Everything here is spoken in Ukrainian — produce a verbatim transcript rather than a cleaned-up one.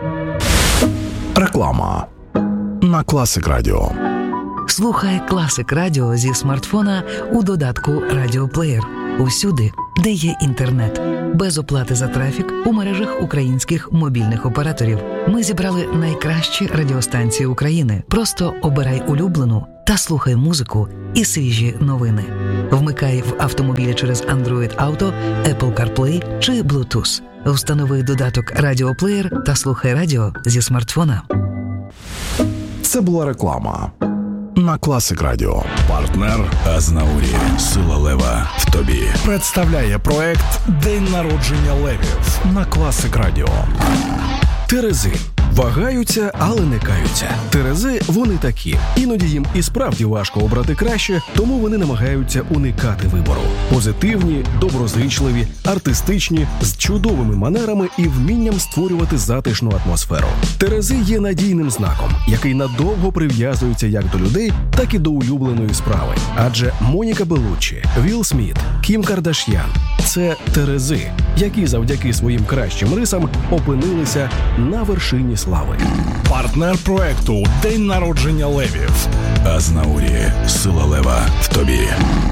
Реклама на Класик Радіо. Слухай Класик Радіо зі смартфона у додатку «Радіоплеєр». Усюди, де є інтернет. Без оплати за трафік у мережах українських мобільних операторів. Ми зібрали найкращі радіостанції України. Просто обирай улюблену та слухай музику і свіжі новини. Вмикай в автомобілі через Android Auto, Apple CarPlay чи Bluetooth. Встанови додаток «Радіоплеєр» та слухай радіо зі смартфона. Це була реклама на Класик Радіо. Партнер Азнаурі. Сила лева в тобі. Представляє проект «День народження левів» на Класик Радіо. Терези. Вагаються, але не каються. Терези, вони такі. Іноді їм і справді важко обрати краще, тому вони намагаються уникати вибору. Позитивні, доброзичливі, артистичні, з чудовими манерами і вмінням створювати затишну атмосферу. Терези є надійним знаком, який надовго прив'язується як до людей, так і до улюбленої справи. Адже Моніка Беллуччі, Вілл Сміт, Кім Кардаш'ян – це терези, які завдяки своїм кращим рисам опинилися на вершині слави. Партнер проекту «День народження левів». Азнаурі. Сила лева в тобі.